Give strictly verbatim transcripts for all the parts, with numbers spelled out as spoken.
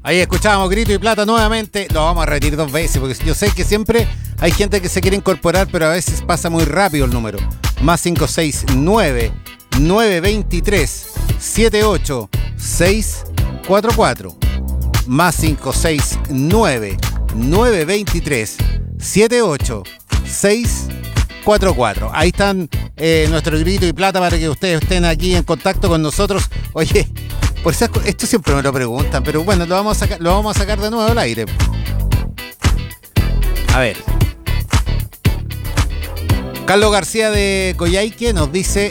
Ahí escuchábamos Grito y Plata nuevamente. Lo vamos a repetir dos veces porque yo sé que siempre hay gente que se quiere incorporar, pero a veces pasa muy rápido el número. Más cinco seis nueve, nueve dos tres, siete ocho seis cuatro cuatro. Más cinco seis nueve, nueve dos tres, siete ocho seis cuatro cuatro. Ahí están eh, nuestro Grito y Plata para que ustedes estén aquí en contacto con nosotros. Oye, por eso, esto siempre me lo preguntan, pero bueno, lo vamos a sacar, lo vamos a sacar de nuevo al aire. A ver. Carlos García de Coyhaique nos dice: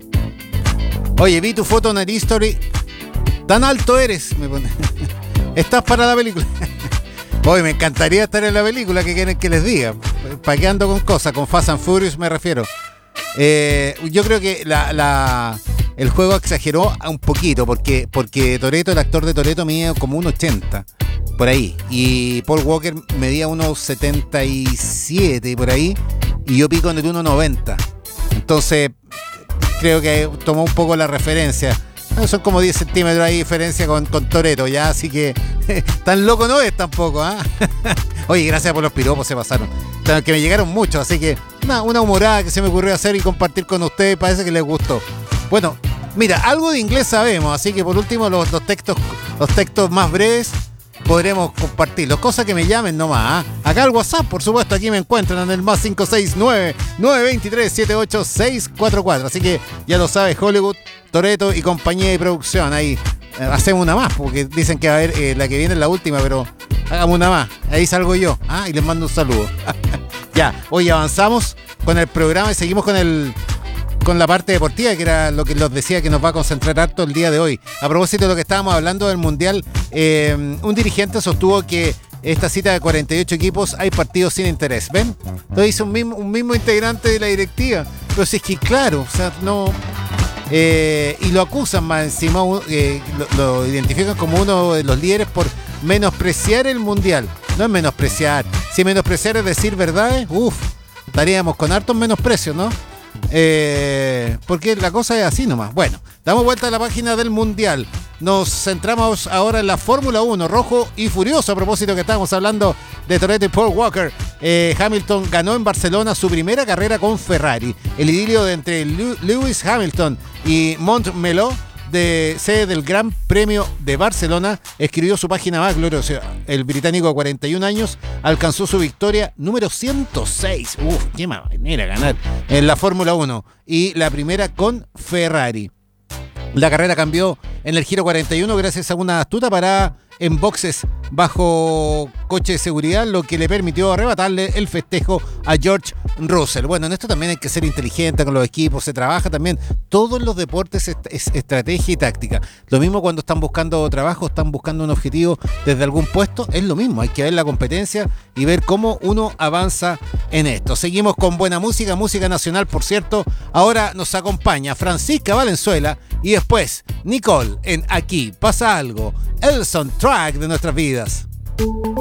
oye, vi tu foto en el History. Tan alto eres. Me pone. Estás para la película. Oye, me encantaría estar en la película. ¿Qué quieren que les diga? ¿Para qué ando con cosas? Con Fast and Furious me refiero. Eh, yo creo que la, la, el juego exageró un poquito porque, porque Toretto, el actor de Toretto, medía como uno ochenta por ahí. Y Paul Walker medía uno setenta y siete por ahí. Y yo pico en el uno noventa. Entonces, creo que tomó un poco la referencia. Son como diez centímetros ahí diferencia con, con Toretto, ya, así que tan loco no es tampoco, ¿ah? ¿eh? Oye, gracias por los piropos, se pasaron. Que me llegaron muchos, así que una, una humorada que se me ocurrió hacer y compartir con ustedes, parece que les gustó. Bueno, mira, algo de inglés sabemos, así que por último los, los textos los textos más breves podremos compartirlos, cosas que me llamen nomás, ¿eh? Acá el WhatsApp, por supuesto, aquí me encuentran en el más cinco seis nueve, nueve dos tres, siete ocho seis cuatro cuatro, así que ya lo sabes, Hollywood, Toretto y compañía de producción, ahí eh, hacemos una más, porque dicen que va a haber eh, la que viene es la última, pero hagamos una más, ahí salgo yo, ah, y les mando un saludo. Ya, hoy avanzamos con el programa y seguimos con el con la parte deportiva, que era lo que los decía que nos va a concentrar harto el día de hoy. A propósito de lo que estábamos hablando del Mundial, eh, un dirigente sostuvo que esta cita de cuarenta y ocho equipos hay partidos sin interés. ¿Ven? Lo dice un mismo, un mismo integrante de la directiva. Pero si es que claro, o sea, no... Eh, y lo acusan más encima, eh, lo, lo identifican como uno de los líderes por menospreciar el Mundial. No es menospreciar. Si menospreciar es decir verdades, uff, estaríamos con hartos menosprecios, ¿no? Eh, porque la cosa es así nomás. Bueno, damos vuelta a la página del Mundial. Nos centramos ahora en la Fórmula uno, rojo y furioso. A propósito que estábamos hablando de Toretto y Paul Walker. eh, Hamilton ganó en Barcelona su primera carrera con Ferrari. El idilio de entre Lewis Hamilton y Montmeló, de sede del Gran Premio de Barcelona, escribió su página más gloriosa. El británico de cuarenta y un años alcanzó su victoria número ciento seis. Uf, qué manera ganar en la Fórmula uno. Y la primera con Ferrari. La carrera cambió en el giro cuarenta y uno gracias a una astuta parada en boxes bajo coche de seguridad, lo que le permitió arrebatarle el festejo a George Russell. Bueno, en esto también hay que ser inteligente con los equipos, se trabaja también. Todos los deportes es, es estrategia y táctica. Lo mismo cuando están buscando trabajo, están buscando un objetivo desde algún puesto, es lo mismo. Hay que ver la competencia y ver cómo uno avanza en esto. Seguimos con buena música, música nacional, por cierto. Ahora nos acompaña Francisca Valenzuela y después Nicole en Aquí Pasa Algo, el soundtrack de nuestras vidas.